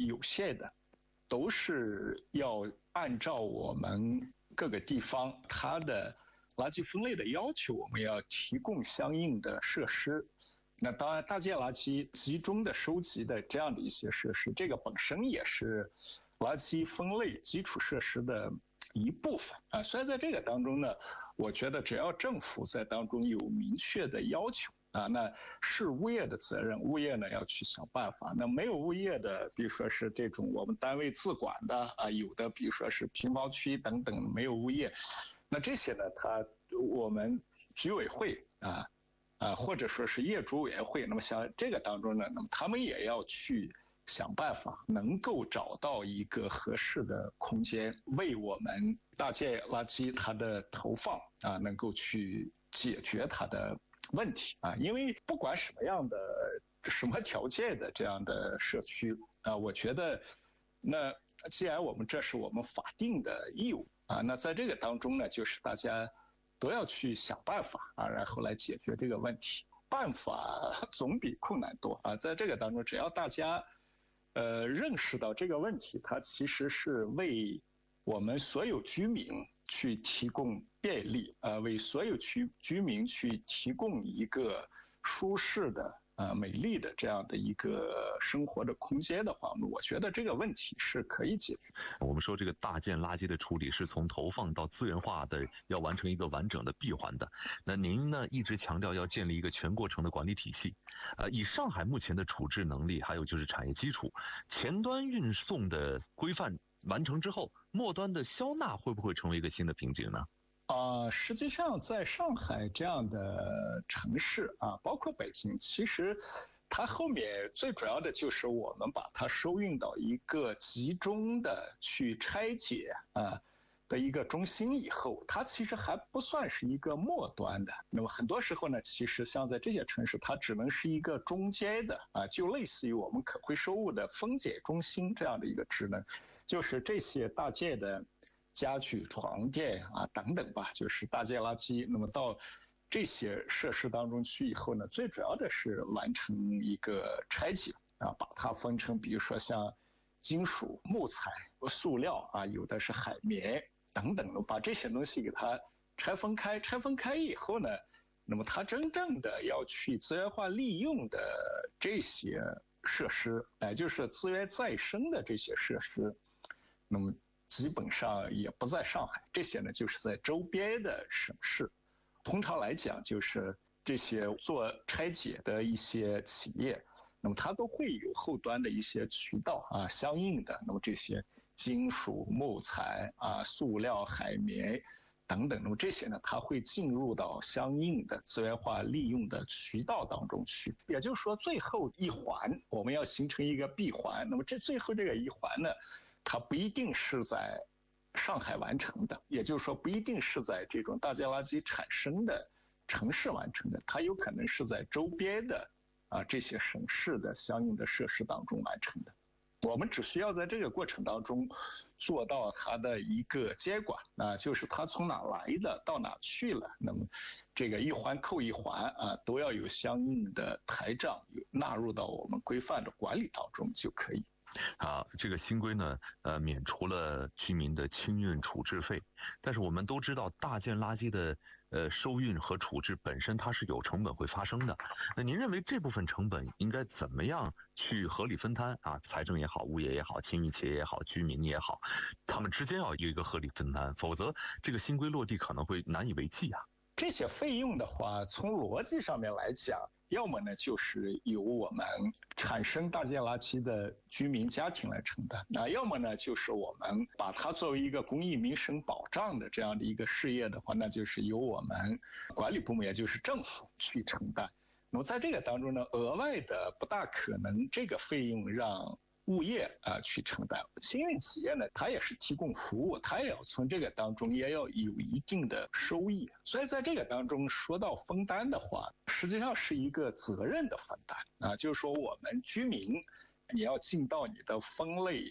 有限的，都是要按照我们各个地方它的垃圾分类的要求，我们要提供相应的设施。那当然，大件垃圾集中的收集的这样的一些设施，这个本身也是垃圾分类基础设施的一部分啊。所以在这个当中呢，我觉得只要政府在当中有明确的要求啊，那是物业的责任，物业呢要去想办法。那没有物业的，比如说是这种我们单位自管的啊，有的比如说是平房区等等没有物业，那这些呢，我们居委会或者说是业主委员会，那么像这个当中呢，那么他们也要去想办法，能够找到一个合适的空间，为我们大件垃圾它的投放啊，能够去解决它的问题啊。因为不管什么样的、什么条件的这样的社区啊，我觉得，那既然这是我们法定的义务啊，那在这个当中呢，就是大家都要去想办法啊，然后来解决这个问题。办法总比困难多啊！在这个当中，只要大家认识到这个问题，它其实是为我们所有居民去提供便利为所有居民去提供一个舒适的美丽的这样的一个生活的空间的话，我觉得这个问题是可以解决。 我们说这个大件垃圾的处理是从投放到资源化的，要完成一个完整的闭环的。那您呢一直强调要建立一个全过程的管理体系。以上海目前的处置能力，还有就是产业基础，前端运送的规范完成之后，末端的销纳会不会成为一个新的瓶颈呢？ 实际上在上海这样的城市啊，包括北京，其实它后面最主要的就是我们把它收运到一个集中的去拆解的一个中心以后，它其实还不算是一个末端的。那么很多时候呢，其实像在这些城市，它只能是一个中间的就类似于我们可回收物的分解中心这样的一个职能，就是这些大件的家具、床垫等等吧，就是大件垃圾。那么到这些设施当中去以后呢，最主要的是完成一个拆解把它分成，比如说像金属、木材、塑料有的是海绵等等，把这些东西给它拆分开。拆分开以后呢，那么它真正的要去资源化利用的这些设施，就是资源再生的这些设施，那么基本上也不在上海，这些呢就是在周边的省市。通常来讲，就是这些做拆解的一些企业，那么它都会有后端的一些渠道相应的，那么这些金属、木材塑料、海绵等等，那么这些呢，它会进入到相应的资源化利用的渠道当中去。也就是说，最后一环我们要形成一个闭环，那么最后这个一环呢，它不一定是在上海完成的，也就是说不一定是在这种大件垃圾产生的城市完成的，它有可能是在周边的这些省市的相应的设施当中完成的。我们只需要在这个过程当中做到它的一个监管就是它从哪来的到哪去了，那么这个一环扣一环都要有相应的台账纳入到我们规范的管理当中就可以。 这个新规呢，免除了居民的清运处置费，但是我们都知道大件垃圾的收运和处置本身它是有成本会发生的。那您认为这部分成本应该怎么样去合理分摊财政也好，物业也好，清运企业也好，居民也好，他们之间要有一个合理分摊，否则这个新规落地可能会难以为继这些费用的话，从逻辑上面来讲，要么呢就是由我们产生大件垃圾的居民家庭来承担，要么呢就是我们把它作为一个公益民生保障的这样的一个事业的话，那就是由我们管理部门，也就是政府去承担。那么在这个当中呢，额外的不大可能这个费用让物业去承担。清运企业呢，它也是提供服务，它也要从这个当中也要有一定的收益。所以在这个当中说到分担的话，实际上是一个责任的分担就是说我们居民你要尽到你的分类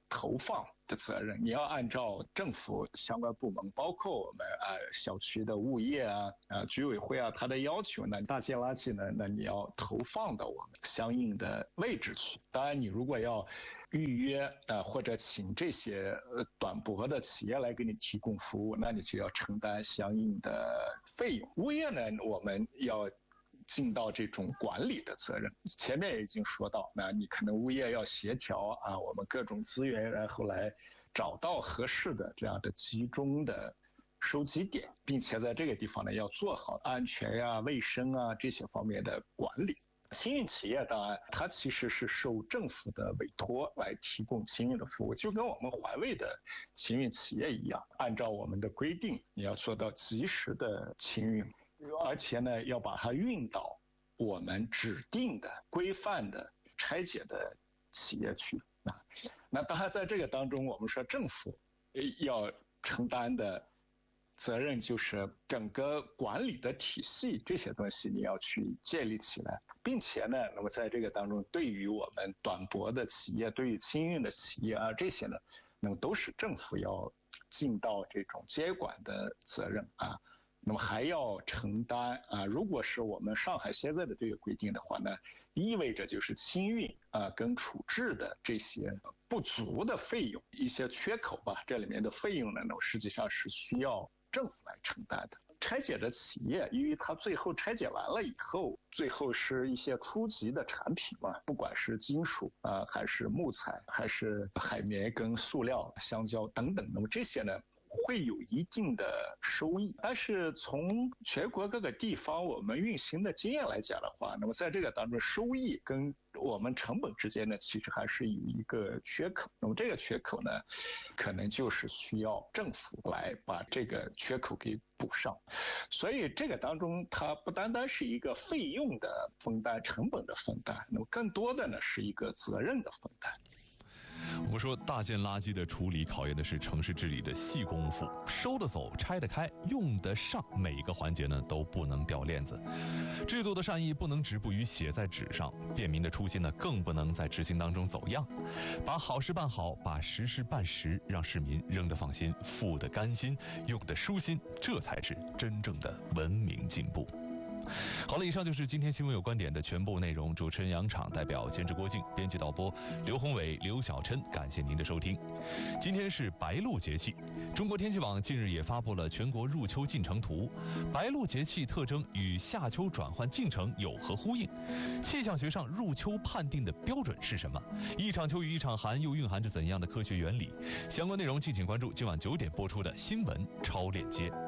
投放的责任，你要按照政府相关部门，包括我们小区的物业居委会它的要求呢，大件垃圾呢，那你要投放到我们相应的位置去。当然，你如果要预约或者请这些短驳的企业来给你提供服务，那你就要承担相应的费用。物业呢，我们要尽到这种管理的责任。前面也已经说到，那你可能物业要协调我们各种资源，然后来找到合适的这样的集中的收集点，并且在这个地方呢要做好安全卫生这些方面的管理。清运企业当然它其实是受政府的委托来提供清运的服务，就跟我们环卫的清运企业一样，按照我们的规定，你要做到及时的清运，而且呢要把它运到我们指定的规范的拆解的企业去。那当然在这个当中，我们说政府要承担的责任就是整个管理的体系，这些东西你要去建立起来，并且呢，那么在这个当中，对于我们短驳的企业，对于清运的企业这些呢，那么都是政府要尽到这种接管的责任那么还要承担如果是我们上海现在的这个规定的话呢，意味着就是清运跟处置的这些不足的费用，一些缺口这里面的费用呢，实际上是需要政府来承担的。拆解的企业，因为它最后拆解完了以后，最后是一些初级的产品不管是金属还是木材，还是海绵跟塑料、香蕉等等，那么这些呢会有一定的收益，但是从全国各个地方我们运行的经验来讲的话，那么在这个当中收益跟我们成本之间呢，其实还是有一个缺口。那么这个缺口呢，可能就是需要政府来把这个缺口给补上。所以这个当中，它不单单是一个费用的分担、成本的分担，那么更多的呢是一个责任的分担。 我们说大件垃圾的处理考验的是城市治理的细功夫，收得走，拆得开，用得上，每一个环节呢都不能掉链子。制作的善意不能止步于写在纸上，便民的初心呢更不能在执行当中走样。把好事办好，把实事办实，让市民扔得放心，付得甘心，用得舒心，这才是真正的文明进步。好了，以上就是今天新闻有观点的全部内容。主持人杨昶，代表监制郭靖，编辑导播刘宏伟、刘小琛，感谢您的收听。今天是白露节气，中国天气网近日也发布了全国入秋进程图。白露节气特征与夏秋转换进程有何呼应？气象学上入秋判定的标准是什么？一场秋与一场寒又蕴含着怎样的科学原理？相关内容敬请关注今晚9点播出的新闻超链接。